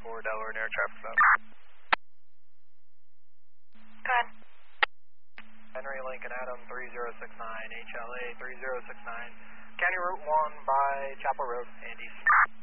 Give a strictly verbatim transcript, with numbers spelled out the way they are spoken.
for Delaware Air Traffic Stop. Go ahead. Henry Lincoln Adam three zero six nine, H L A three zero six nine, County Route one by Chapel Road, Andes.